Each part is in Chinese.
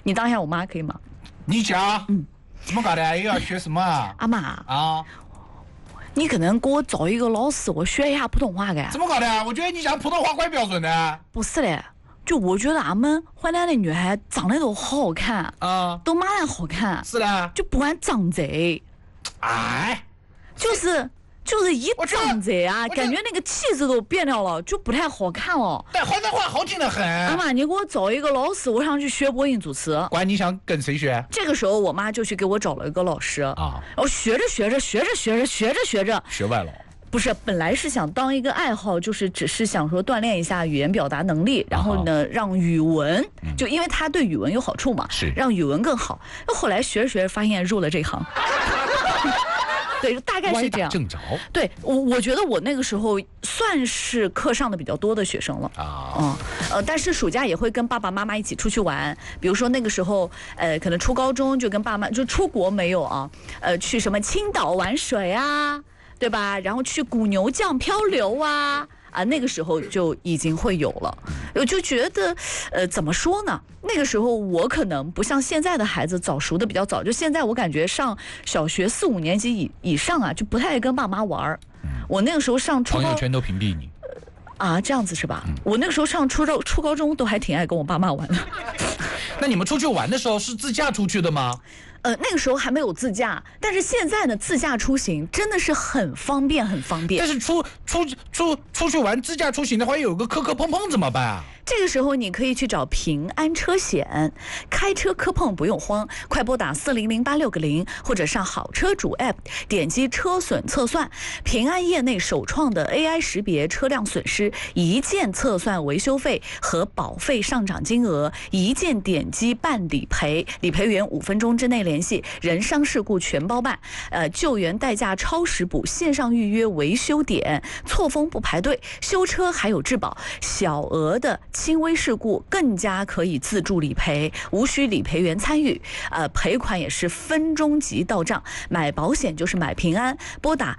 你当一下我妈可以吗？ 你讲，怎么搞的？又要学什么啊？ 阿妈啊， 你可能给我找一个老师，我学一下普通话的。 怎么搞的？我觉得你讲普通话怪标准的。 不是嘞，就我觉得俺们淮南的女孩长得都好看啊， 都妈的好看， 是的。 就不管长贼， 哎， 就是一长贼啊，感觉那个气质都变掉了，就不太好看了。 但淮南话好听得很。 阿妈，你给我找一个老师，我想去学播音主持。 管你想跟谁学？ 这个时候，我妈就去给我找了一个老师啊， 我学着， 学歪了。 不是，本来是想当一个爱好，就是只是想说锻炼一下语言表达能力，然后呢，让语文就因为它对语文有好处嘛， 是让语文更好。那后来学着发现入了这行。对，大概是这样。 正着。 对，我觉得我那个时候算是课上的比较多的学生了啊。 但是暑假也会跟爸爸妈妈一起出去玩，比如说那个时候，可能初高中就跟爸妈就出国没有啊，去什么青岛玩水啊，对吧？然后去古牛降漂流啊。那个时候就已经会有了，我就觉得，怎么说呢？那个时候我可能不像现在的孩子早熟的比较早，就现在我感觉上小学4、5年级以上啊，就不太爱跟爸妈玩。我那个时候上初高， 朋友圈都屏蔽你。 这样子是吧？我那个时候上初高中都还挺爱跟我爸妈玩的。 那你们出去玩的时候是自驾出去的吗？ 那个时候还没有自驾，但是现在呢，自驾出行真的是很方便，很方便。 但是出去玩自驾出行的话，有个磕碰碰怎么办啊？ 这个时候你可以去找平安车险，开车磕碰不用慌，快拨打400860或者上好车主 App 点击车损测算，平安业内首创的 AI 识别车辆损失，一键测算维修费和保费上涨金额，一键点击办理赔，理赔员5分钟之内联系，人伤事故全包办，救援代驾超时补，线上预约维修点，错峰不排队，修车还有质保，小额的轻微事故更加可以自助理赔，无需理赔员参与，赔款也是分钟即到账。买保险就是买平安，拨打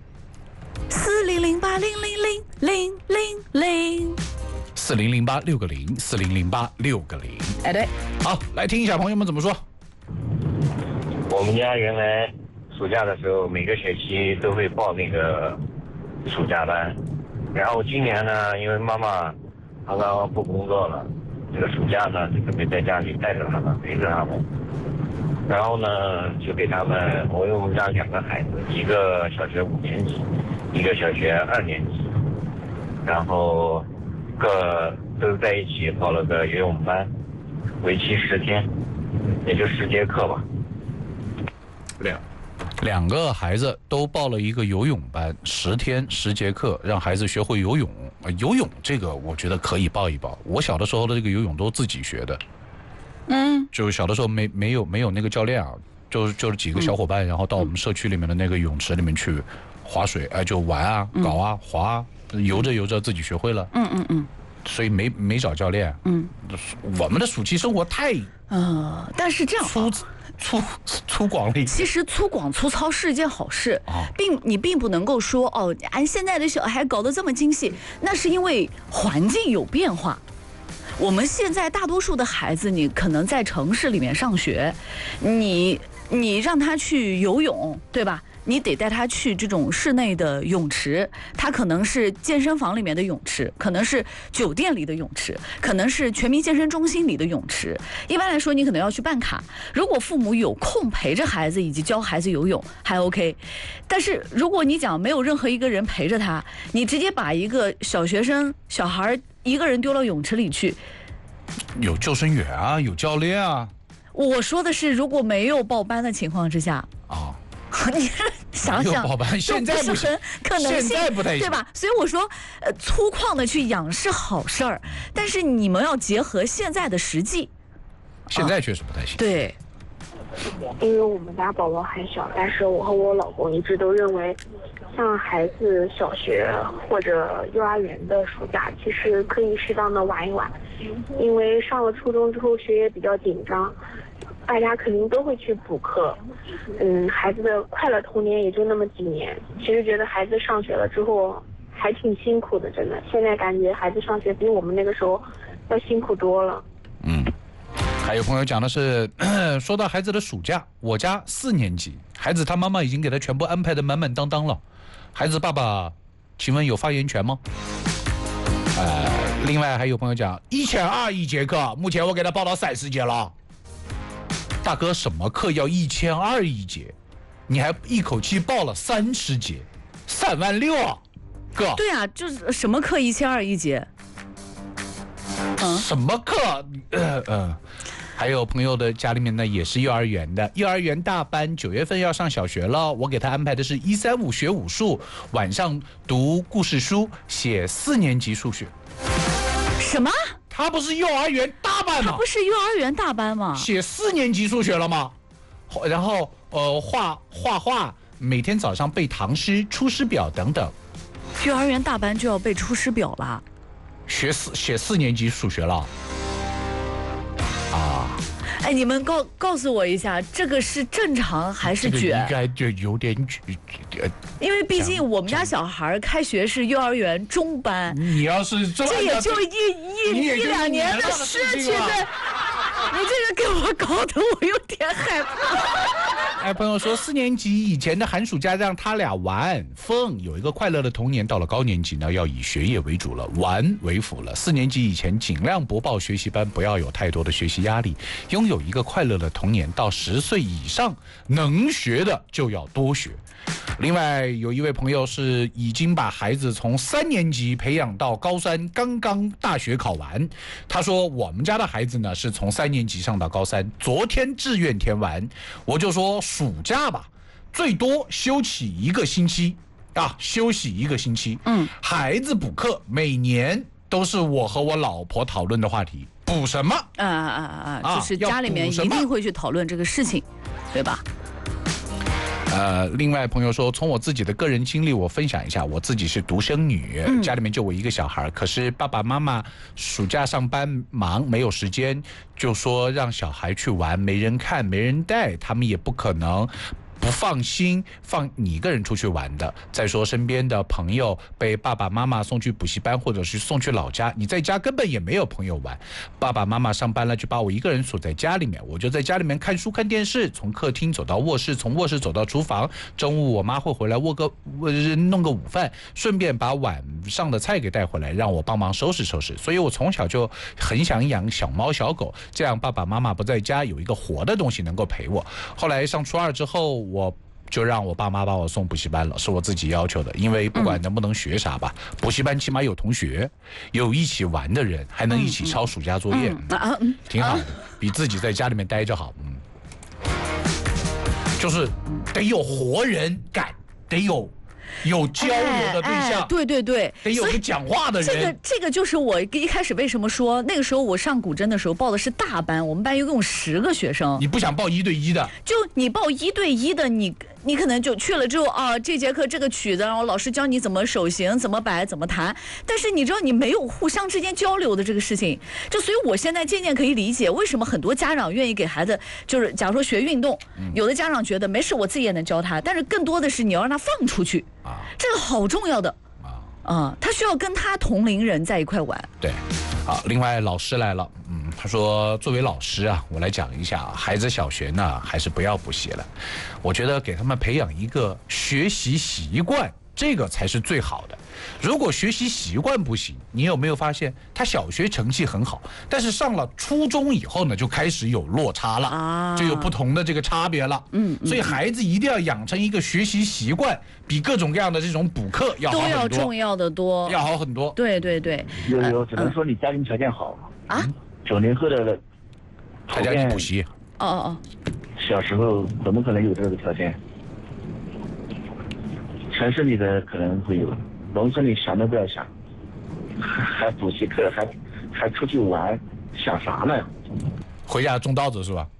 40080000400860400860。 哎，对， 好，来听一下朋友们怎么说。 我们家原来暑假的时候，每个学期都会报那个暑假班，然后今年呢，因为妈妈她刚刚不工作了，这个暑假呢就准备在家里带着他们，陪着他们，然后呢就给他们，因为我们家2个孩子，一个小学5年级，一个小学2年级，然后都在一起报了个游泳班，为期10天，也就10节课吧。 两个孩子都报了一个游泳班，10天10节课，让孩子学会游泳。游泳这个我觉得可以报一报。我小的时候的这个游泳都自己学的，就小的时候没有那个教练啊，就是几个小伙伴，然后到我们社区里面的那个泳池里面去划水，就玩啊、搞啊、滑啊，游着自己学会了。所以没找教练。我们的暑期生活太但是这样粗犷了一点。 其实粗犷粗糙是一件好事，你并不能够说按现在的小孩搞得这么精细，那是因为环境有变化。我们现在大多数的孩子，你可能在城市里面上学，你让他去游泳，对吧？你得带他去这种室内的泳池，他可能是健身房里面的泳池，可能是酒店里的泳池，可能是全民健身中心里的泳池。一般来说，你可能要去办卡。如果父母有空陪着孩子以及教孩子游泳，还 OK。但是如果你讲没有任何一个人陪着他，你直接把一个小孩一个人丢到泳池里去， 有救生员啊，有教练啊。 我说的是，如果没有报班的情况之下你想想， 现在不行， 可能性现在不太行， 对吧？所以我说，粗犷的去养是好事儿，但是你们要结合现在的实际。 现在确实不太行。 对， 因为我们家宝宝还小，但是我和我老公一直都认为，像孩子小学或者幼儿园的暑假，其实可以适当的玩一玩，因为上了初中之后学业比较紧张。大家肯定都会去补课，孩子的快乐童年也就那么几年。其实觉得孩子上学了之后还挺辛苦的，真的。现在感觉孩子上学比我们那个时候要辛苦多了。 还有朋友讲的是，说到孩子的暑假，我家4年级，孩子他妈妈已经给他全部安排的满满当当了，孩子爸爸，请问有发言权吗？另外还有朋友讲1200一节课，目前我给他报到30节了。大哥，什么课要1200一节？你还一口气报了30节，36000哥。 对啊，就是什么课1200一节？ 什么课？还有朋友的家里面呢也是幼儿园的，幼儿园大班9月份要上小学了，我给他安排的是135学武术，晚上读故事书，写4年级数学。 什么？ 他不是幼儿园大班吗？ 他不是幼儿园大班吗？ 写4年级数学了吗？然后画画，每天早上背唐诗、出师表等等。 幼儿园大班就要背出师表了？ 写4年级数学了。 哎，你们告诉我一下，这个是正常还是卷？ 应该就有点因为毕竟我们家小孩开学是幼儿园中班， 你要是这也就一两年的事情了，你这个给我搞得我有点害怕。 哎，朋友说4年级以前的寒暑假让他俩玩，有一个快乐的童年。到了高年级呢，要以学业为主了，玩为辅了。4年级以前尽量不报学习班，不要有太多的学习压力，拥有一个快乐的童年。到10岁以上，能学的就要多学。另外有一位朋友是已经把孩子从3年级培养到高3，刚刚大学考完。他说我们家的孩子呢是从3年级上到高3，昨天志愿填完。我就说暑假吧，最多休息1个星期啊，休息1个星期。孩子补课每年都是我和我老婆讨论的话题，补什么？ 就是家里面一定会去讨论这个事情，对吧？ 另外朋友说，从我自己的个人经历我分享一下，我自己是独生女，家里面就我一个小孩，可是爸爸妈妈暑假上班忙没有时间，就说让小孩去玩，没人看没人带，他们也不可能不放心放你一个人出去玩的。再说身边的朋友被爸爸妈妈送去补习班或者是送去老家，你在家根本也没有朋友玩，爸爸妈妈上班了就把我一个人锁在家里面，我就在家里面看书看电视，从客厅走到卧室，从卧室走到厨房，中午我妈会回来弄个午饭，顺便把晚上的菜给带回来让我帮忙收拾收拾。所以我从小就很想养小猫小狗，这样爸爸妈妈不在家有一个活的东西能够陪我。后来上初2之后，我就让我爸妈把我送补习班了，是我自己要求的，因为不管能不能学啥吧，补习班起码有同学，有一起玩的人，还能一起抄暑假作业，挺好的，比自己在家里面待着好。就是得有活人感，得有交流的对象， 对， 得有个讲话的人。 这个就是我一开始为什么说那个时候我上古筝的时候报的是大班，我们班一共10个学生。 你不想报1对1的？ 就你报1对1的，你可能就去了之后啊，这节课这个曲子，然后老师教你怎么手型、怎么摆、怎么弹，但是你知道你没有互相之间交流的这个事情，就所以我现在渐渐可以理解为什么很多家长愿意给孩子，就是假如说学运动，有的家长觉得没事，我自己也能教他，但是更多的是你要让他放出去，这个好重要的。他需要跟他同龄人在一块玩。 对，另外老师来了，他说作为老师啊，我来讲一下，孩子小学呢还是不要补习了，我觉得给他们培养一个学习习惯，这个才是最好的。如果学习习惯不行，你有没有发现他小学成绩很好，但是上了初中以后呢，就开始有落差了，就有不同的这个差别了。所以孩子一定要养成一个学习习惯，比各种各样的这种补课要好很多， 都要重要的多， 要好很多。 对， 只能说你家庭条件好90后的大家去补习。 小时候怎么可能有这个条件？城市里的可能会有，农村里想都不要想，还补习课，还出去玩，想啥呢？ 回家种稻子是吧？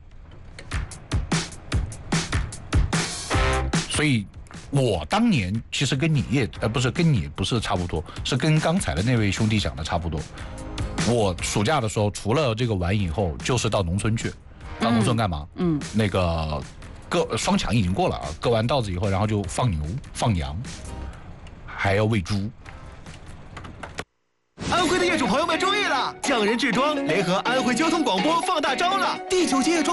所以我当年其实跟你不是差不多，是跟刚才的那位兄弟讲的差不多。我暑假的时候除了这个玩以后，就是到农村去。到农村干嘛？那个双抢已经过了啊，割完稻子以后，然后就放牛放羊，还要喂猪。 安徽的业主朋友们注意了，匠人制装联合安徽交通广播放大招了！第9届装